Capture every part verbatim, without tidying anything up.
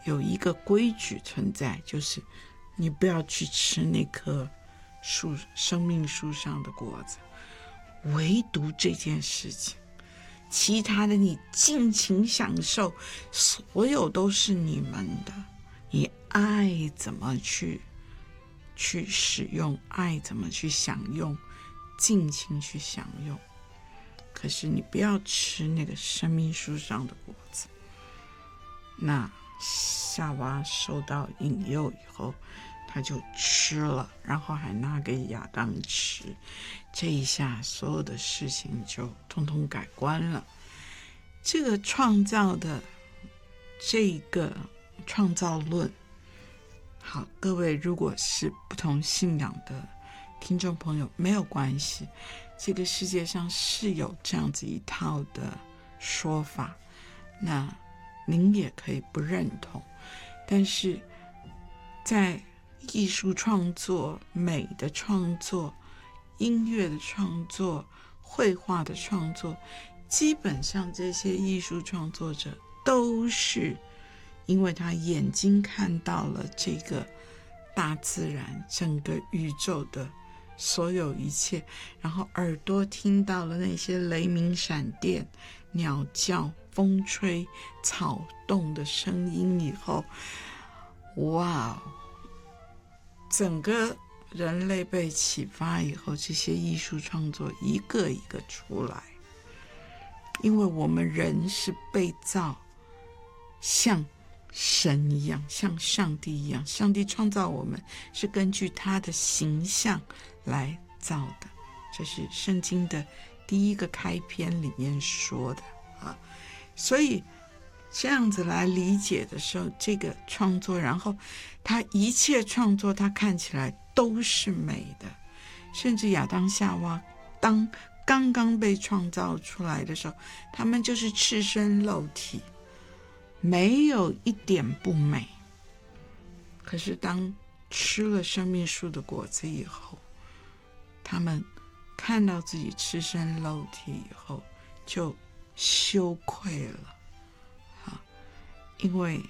有一个规矩存在，就是你不要去吃那棵树生命树上的果子，唯独这件事情，其他的你尽情享受，所有都是你们的，你爱怎么去去使用，爱怎么去享用，尽情去享用。可是你不要吃那个生命树上的果子。那夏娃受到引诱以后，他就吃了，然后还拿给亚当吃，这一下所有的事情就通通改观了。这个创造的这个创造论，好，各位如果是不同信仰的听众朋友没有关系，这个世界上是有这样子一套的说法，那您也可以不认同，但是在艺术创作、美的创作、音乐的创作、绘画的创作，基本上这些艺术创作者都是因为他眼睛看到了这个大自然、整个宇宙的所有一切，然后耳朵听到了那些雷鸣闪电、鸟叫、风吹、草动的声音以后，哇，整个人类被启发以后，这些艺术创作一个一个出来。因为我们人是被造像神一样，像上帝一样，上帝创造我们是根据他的形象来造的，这是圣经的第一个开篇里面说的啊。所以这样子来理解的时候，这个创作，然后他一切创作他看起来都是美的，甚至亚当夏娃当刚刚被创造出来的时候，他们就是赤身露体，没有一点不美。可是当吃了生命树的果子以后，他们看到自己赤身露体以后就羞愧了啊，因为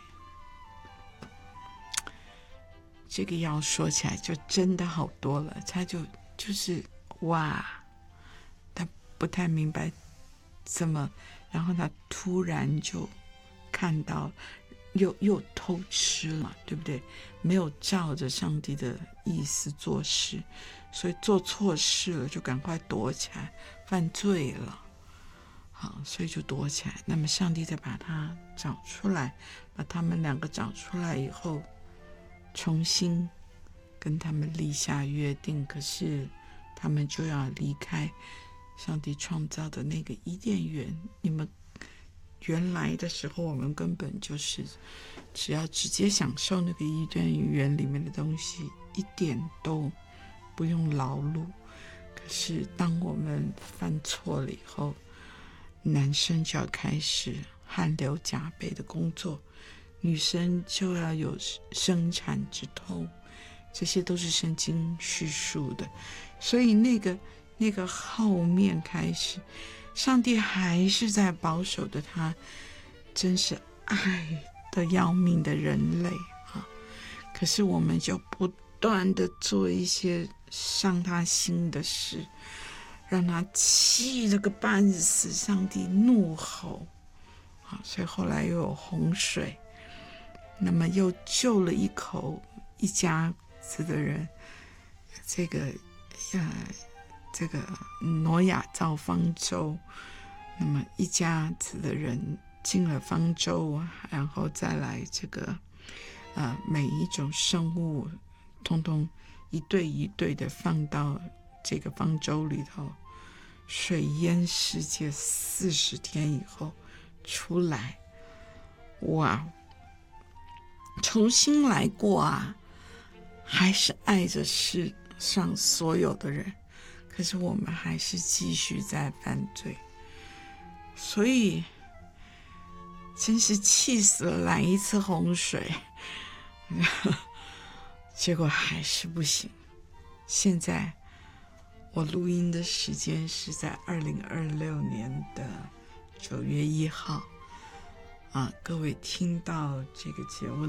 这个要说起来就真的好多了，他就就是哇，他不太明白怎么，然后他突然就看到又又偷吃了，对不对？没有照着上帝的意思做事，所以做错事了就赶快躲起来，犯罪了，好，所以就躲起来。那么上帝再把他找出来，把他们两个找出来以后，重新跟他们立下约定，可是他们就要离开上帝创造的那个伊甸园。你们原来的时候，我们根本就是只要直接享受那个伊甸园里面的东西，一点都不用劳碌。可是当我们犯错了以后，男生就要开始汗流浃背的工作，女生就要有生产之痛，这些都是圣经叙述的。所以那个那个后面开始，上帝还是在保守的他真是爱的要命的人类啊！可是我们就不断的做一些伤他心的事，让他气了个半死，上帝怒吼啊！所以后来又有洪水，那么又救了一口一家子的人，这个呃这个挪亚造方舟，那么一家子的人进了方舟，然后再来这个呃每一种生物通通一对一对的放到这个方舟里头，水淹世界四十天以后出来，哇，重新来过啊，还是爱着世上所有的人，可是我们还是继续在犯罪，所以真是气死了，来一次洪水结果还是不行。现在我录音的时间是在二零二六年的九月一号啊，各位听到这个节目